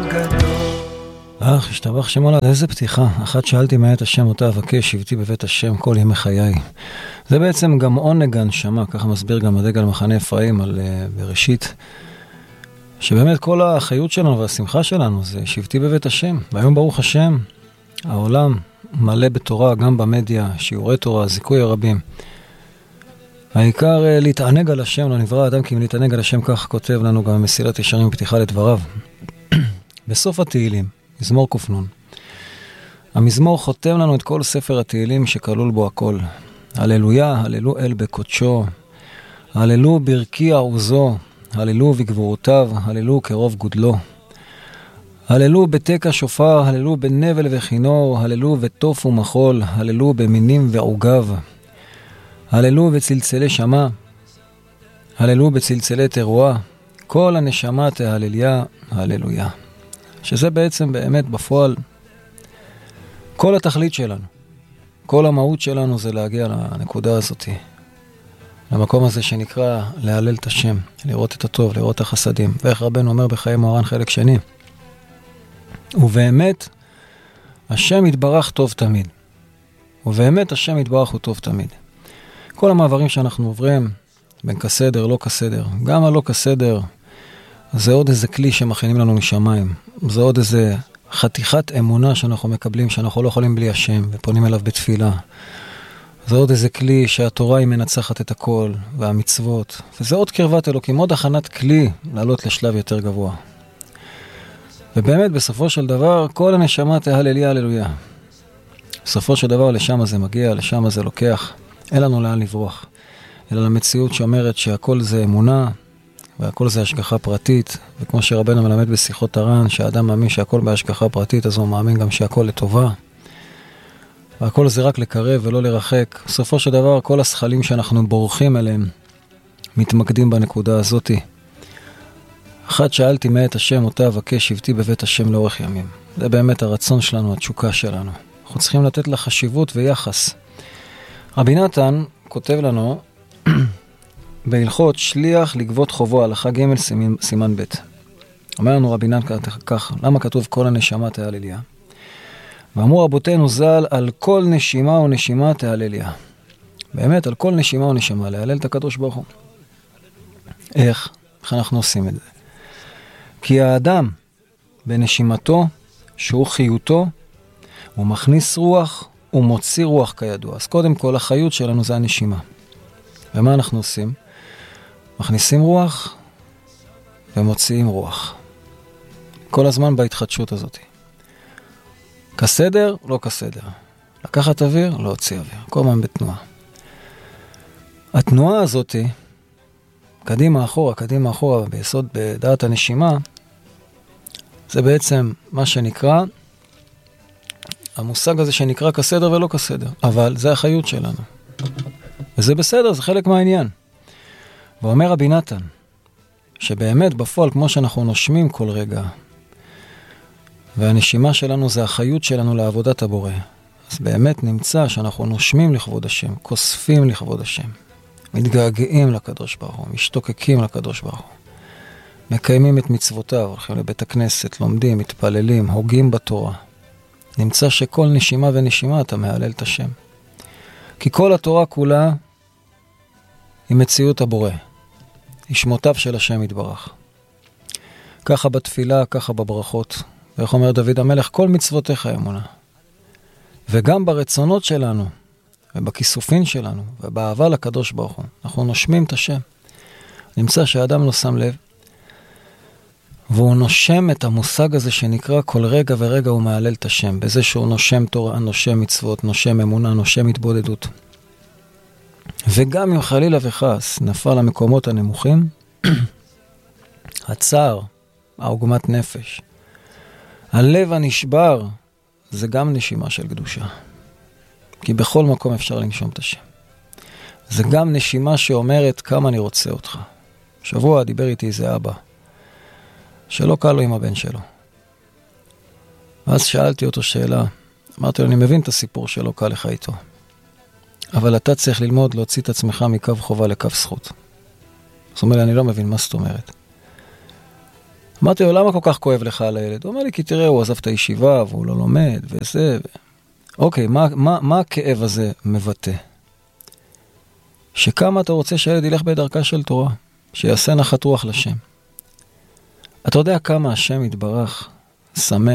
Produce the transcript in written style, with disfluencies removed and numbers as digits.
השתבח שם עולד, איזה פתיחה. אחת שאלתי מאת השם אותה אבקש, שבתי בבית השם כל ימי חיי. זה בעצם גם עונג הנשמה, ככה מסביר גם הדגל מחנה אפרים על בראשית, שבאמת כל החיות שלנו והשמחה שלנו זה שבתי בבית השם. והיום ברוך השם, העולם מלא בתורה, גם במדיה, שיעורי תורה, זיכוי הרבים. העיקר להתענג על השם, לא נברא אדם כי אם להתענג על השם, כך כותב לנו גם מסילת ישרים בפתיחה לדבריו. בסוף התהילים, מזמור קופנון. המזמור חותם לנו את כל ספר התהילים שכלול בו הכל. הללויה, הללו אל בקודשו, הללו ברכי עוזו, הללו בגבורותיו, הללו כרוב גודלו. הללו בתקע שופר, הללו בנבל וכינור, הללו בתוף ומחול, הללו במינים ועוגב. הללו בצלצלי שמה, הללו בצלצלי תרועה, כל הנשמה תהלליה, הללויה. שזה בעצם באמת בפועל כל התכלית שלנו. כל המהות שלנו זה להגיע לנקודה הזאת. למקום הזה שנקרא להלל את השם, לראות את הטוב, לראות את החסדים. ואיך רבנו אומר בחיי מוהר"ן חלק שני. ובאמת השם יתברך טוב תמיד. ובאמת השם יתברך הוא טוב תמיד. כל המעברים שאנחנו עוברים, בין כסדר, לא כסדר, גם הלא כסדר, זה עוד איזה כלי שמכינים לנו משמיים. זה עוד איזה חתיכת אמונה שאנחנו מקבלים, שאנחנו לא יכולים בלי השם, ופונים אליו בתפילה. זה עוד איזה כלי שהתורה היא מנצחת את הכל, והמצוות. וזה עוד קרבת אלוקים, עוד הכנת כלי לעלות לשלב יותר גבוה. ובאמת, בסופו של דבר, כל הנשמה תהלליה, הללויה. בסופו של דבר, לשם זה מגיע, לשם זה לוקח. אין לנו לאן לברוח. אלא למציאות שאומרת שהכל זה אמונה, והכל זה השגחה פרטית, וכמו שרבנו מלמד בשיחות הר"ן, שהאדם מאמין שהכל בהשגחה פרטית, אז הוא מאמין גם שהכל לטובה. והכל זה רק לקרב ולא לרחק. בסופו של דבר, כל השכלים שאנחנו בורחים אליהם, מתמקדים בנקודה הזאת. אחת שאלתי מאת השם, אותה אבקש שבתי בבית השם לאורך ימים. זה באמת הרצון שלנו, התשוקה שלנו. אנחנו צריכים לתת לה חשיבות ויחס. רבי נתן כותב לנו, בהלכות שליח לגבות חובו, הלכה ג' סימן ב'. אומר לנו רבי נתן כך, למה כתוב כל הנשמה תהלליה? ואמרו רבותינו ז"ל, על כל נשימה ונשימה תהלליה. באמת, על כל נשימה ונשימה, להלל את הקדוש ברוך הוא. איך אנחנו עושים את זה? כי האדם בנשימתו, שהוא חיותו, הוא מכניס רוח, הוא מוציא רוח כידוע. אז קודם כל, החיות שלנו זה הנשימה. ומה אנחנו עושים? מכניסים רוח ומוציאים רוח. כל הזמן בהתחדשות הזאת. כסדר, לא כסדר. לקחת אוויר, להוציא אוויר. כל הזמן בתנועה. התנועה הזאת, קדימה אחורה, ביסוד בדעת הנשימה, זה בעצם מה שנקרא, המושג הזה שנקרא כסדר ולא כסדר. אבל זה החיות שלנו. וזה בסדר, זה חלק מהעניין. ואומר רבי נתן, שבאמת בפועל, כמו שאנחנו נושמים כל רגע, והנשימה שלנו זה החיות שלנו לעבודת הבורא, אז באמת נמצא שאנחנו נושמים לכבוד השם, כוספים לכבוד השם, מתגעגעים לקדוש ברוך הוא, משתוקקים לקדוש ברוך הוא, מקיימים את מצוותיו, הולכים לבית הכנסת, לומדים, מתפללים, הוגים בתורה. נמצא שכל נשימה ונשימה אתה מהלל את השם. כי כל התורה כולה היא מציאות הבורא. היא שמותיו של השם יתברך. ככה בתפילה, ככה בברכות. ואיך אומר דוד המלך, כל מצוותיך אמונה. וגם ברצונות שלנו, ובכיסופין שלנו, ובאהבה לקדוש ברוך הוא. אנחנו נושמים את השם. נמצא שהאדם לא שם לב, והוא נושם את המושג הזה שנקרא כל רגע ורגע הוא מעלל את השם. בזה שהוא נושם תורה, נושם מצוות, נושם אמונה, נושם התבודדות. וגם אם חלילה וחס נפל למקומות הנמוכים, הצער, העוגמת נפש, הלב הנשבר, זה גם נשימה של קדושה. כי בכל מקום אפשר לנשום את השם. זה גם נשימה שאומרת כמה אני רוצה אותך. שבוע דיבר איתי איזה אבא, שלא קל לו עם הבן שלו. ואז שאלתי אותו שאלה, אמרתי לו, אני מבין את הסיפור שלא קל לך איתו. אבל אתה צריך ללמוד להוציא את עצמך מקו חובה לקו זכות. זאת אומרת, אני לא מבין מה זאת אומרת. אמרתי לו, למה כל כך כואב לך על הילד? הוא אומר לי, כי תראה, הוא עזב את הישיבה, והוא לא לומד, וזה. אוקיי, מה הכאב הזה מבטא? שכמה אתה רוצה שהילד ילך בדרכה של תורה, שיעשה נחת רוח לשם. אתה יודע כמה השם יתברך, שמח,